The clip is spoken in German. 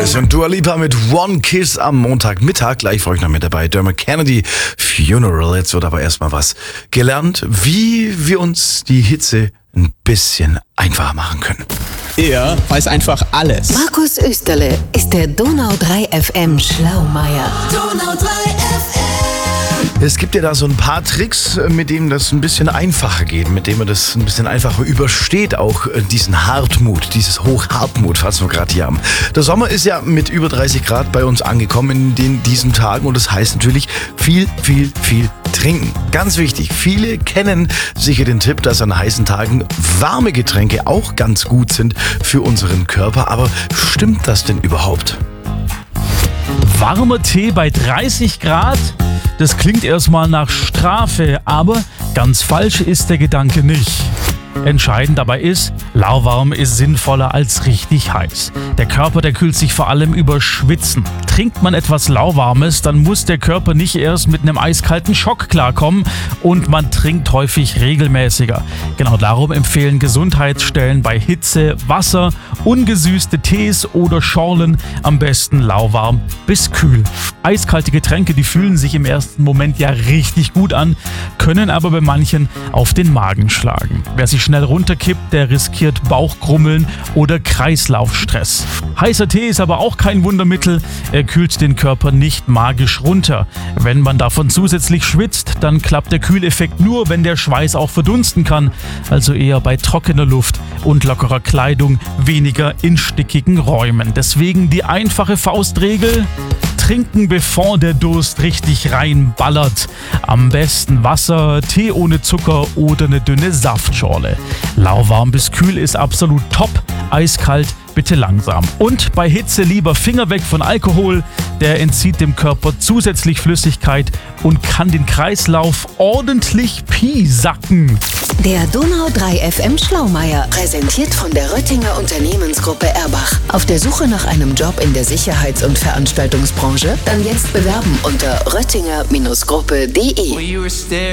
Travis und Dua Lipa mit One Kiss am Montagmittag. Gleich für euch noch mit dabei. Dermot Kennedy, Funeral. Jetzt wird aber erstmal was gelernt, wie wir uns die Hitze ein bisschen einfacher machen können. Er weiß einfach alles. Markus Österle ist der Donau 3 FM Schlaumeier. Donau 3 FM. Es gibt ja da so ein paar Tricks, mit denen das ein bisschen einfacher geht, mit denen man das ein bisschen einfacher übersteht, auch diesen Hartmut, dieses Hochhartmut, was wir gerade hier haben. Der Sommer ist ja mit über 30 Grad bei uns angekommen in diesen Tagen und das heißt natürlich viel trinken. Ganz wichtig, viele kennen sicher den Tipp, dass an heißen Tagen warme Getränke auch ganz gut sind für unseren Körper, aber stimmt das denn überhaupt? Warmer Tee bei 30 Grad? Das klingt erstmal nach Strafe, aber ganz falsch ist der Gedanke nicht. Entscheidend dabei ist, lauwarm ist sinnvoller als richtig heiß. Der Körper, der kühlt sich vor allem über Schwitzen. Trinkt man etwas Lauwarmes, dann muss der Körper nicht erst mit einem eiskalten Schock klarkommen und man trinkt häufig regelmäßiger. Genau darum empfehlen Gesundheitsstellen bei Hitze Wasser, ungesüßte Tees oder Schorlen am besten lauwarm bis kühl. Eiskalte Getränke, die fühlen sich im ersten Moment ja richtig gut an, können aber bei manchen auf den Magen schlagen. Wer sich schnell runterkippt, der riskiert Bauchkrummeln oder Kreislaufstress. Heißer Tee ist aber auch kein Wundermittel, er kühlt den Körper nicht magisch runter. Wenn man davon zusätzlich schwitzt, dann klappt der Kühleffekt nur, wenn der Schweiß auch verdunsten kann, also eher bei trockener Luft und lockerer Kleidung, weniger in stickigen Räumen. Deswegen die einfache Faustregel: trinken, bevor der Durst richtig reinballert. Am besten Wasser, Tee ohne Zucker oder eine dünne Saftschorle. Lauwarm bis kühl ist absolut top, eiskalt bitte langsam. Und bei Hitze lieber Finger weg von Alkohol, der entzieht dem Körper zusätzlich Flüssigkeit und kann den Kreislauf ordentlich piesacken. Der Donau 3 FM Schlaumeier, präsentiert von der Röttinger Unternehmensgruppe Erbach. Auf der Suche nach einem Job in der Sicherheits- und Veranstaltungsbranche? Dann jetzt bewerben unter röttinger-gruppe.de.